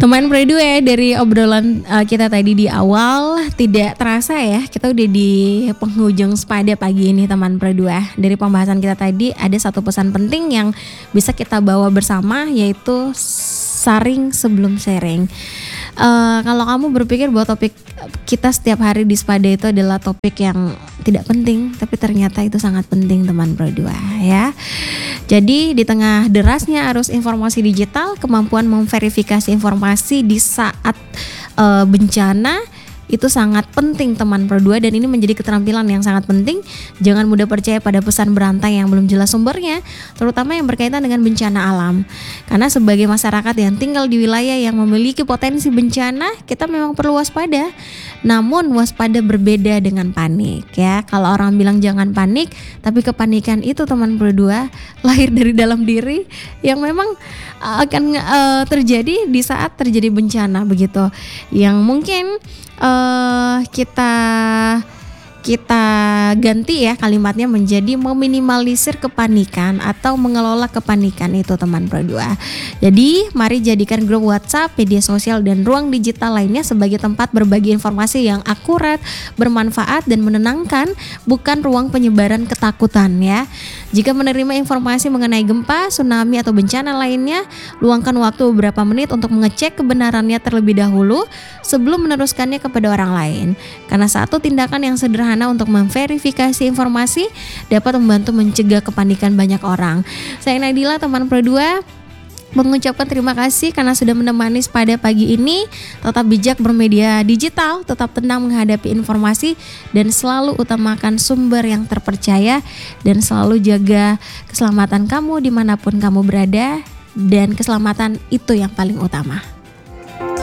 Teman Predu ya, dari obrolan kita tadi di awal tidak terasa ya kita udah di penghujung sepada pagi ini teman Predu ya. Dari pembahasan kita tadi ada satu pesan penting yang bisa kita bawa bersama, yaitu saring sebelum sharing. Kalau kamu berpikir bahwa topik kita setiap hari di Sepada itu adalah topik yang tidak penting, tapi ternyata itu sangat penting teman Predu ya. Jadi di tengah derasnya arus informasi digital, kemampuan memverifikasi informasi di saat bencana itu sangat penting teman Pro 2, dan ini menjadi keterampilan yang sangat penting. Jangan mudah percaya pada pesan berantai yang belum jelas sumbernya, terutama yang berkaitan dengan bencana alam. Karena sebagai masyarakat yang tinggal di wilayah yang memiliki potensi bencana, kita memang perlu waspada. Namun waspada berbeda dengan panik ya. Kalau orang bilang jangan panik, tapi kepanikan itu teman Pro 2 lahir dari dalam diri yang memang akan terjadi di saat terjadi bencana begitu. Yang mungkin kita ganti ya kalimatnya menjadi meminimalisir kepanikan atau mengelola kepanikan itu teman Pro 2. Jadi mari jadikan grup WhatsApp, media sosial dan ruang digital lainnya sebagai tempat berbagi informasi yang akurat, bermanfaat dan menenangkan, bukan ruang penyebaran ketakutan ya. Jika menerima informasi mengenai gempa, tsunami atau bencana lainnya, luangkan waktu beberapa menit untuk mengecek kebenarannya terlebih dahulu sebelum meneruskannya kepada orang lain. Karena satu tindakan yang sederhana untuk memverifikasi informasi dapat membantu mencegah kepanikan banyak orang. Saya Nadila, teman Pro 2, mengucapkan terima kasih karena sudah menemani Sepada pagi ini. Tetap bijak bermedia digital, tetap tenang menghadapi informasi, dan selalu utamakan sumber yang terpercaya, dan selalu jaga keselamatan kamu dimanapun kamu berada, dan keselamatan itu yang paling utama.